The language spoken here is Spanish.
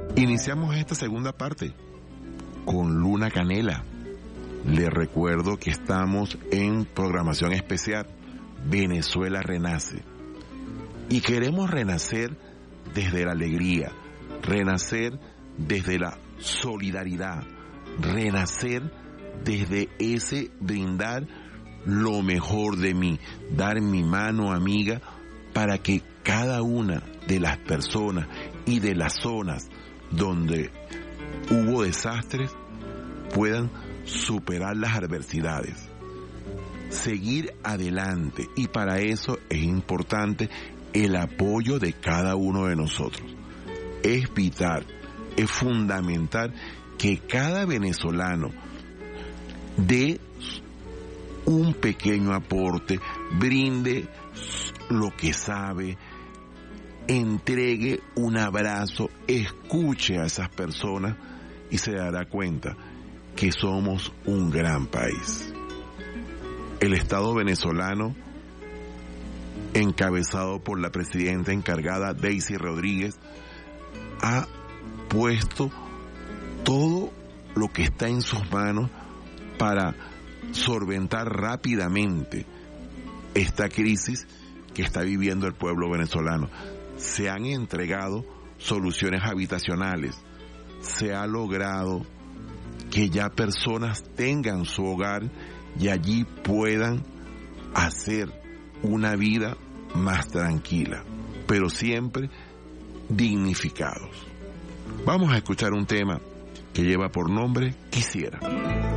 Iniciamos esta segunda parte con Luna Canela. Les recuerdo que estamos en programación especial Venezuela Renace. Y queremos renacer desde la alegría, renacer desde la solidaridad, renacer desde ese brindar lo mejor de mí, dar mi mano amiga para que cada una de las personas y de las zonas donde hubo desastres puedan superar las adversidades, seguir adelante, y para eso es importante el apoyo de cada uno de nosotros. Es vital, es fundamental que cada venezolano dé un pequeño aporte, brinde lo que sabe, entregue un abrazo, escuche a esas personas y se dará cuenta que somos un gran país. El Estado venezolano, encabezado por la presidenta encargada Daisy Rodríguez, ha puesto todo lo que está en sus manos para solventar rápidamente esta crisis que está viviendo el pueblo venezolano. Se han entregado soluciones habitacionales, se ha logrado que ya personas tengan su hogar y allí puedan hacer una vida más tranquila, pero siempre dignificados. Vamos a escuchar un tema que lleva por nombre Quisiera.